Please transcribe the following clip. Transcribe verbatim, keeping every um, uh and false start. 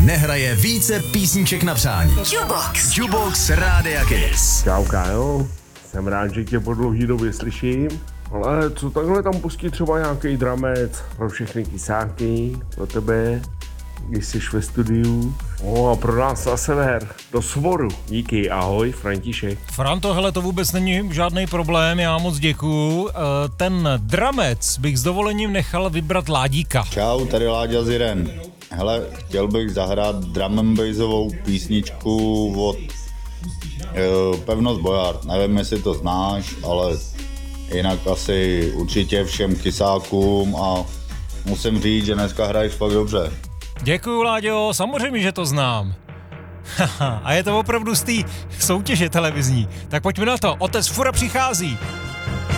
nehraje více písniček na přání. Jukebox. Jukebox Rádia Kiss. Čau, Kájo. Jsem rád, že tě po dlouhý době slyším. Ale co takhle tam pustí třeba nějaký dramec pro všechny kysáky, pro tebe, když jsi ve studiu. O, a pro nás na sever, do Svoru. Díky, ahoj, František. Franto, hele, to vůbec není žádný problém, já moc děkuju. Ten dramec bych s dovolením nechal vybrat Ládíka. Čau, tady Láďa Ziren. Hele, chtěl bych zahrát drum and bassovou písničku od uh, Pevnost Bojard. Nevím, jestli to znáš, ale jinak asi určitě všem kysákům a musím říct, že dneska hraješ fakt dobře. Děkuju, Láďo, samozřejmě, že to znám. A je to opravdu z té soutěže televizní. Tak pojďme na to, otec Fura přichází.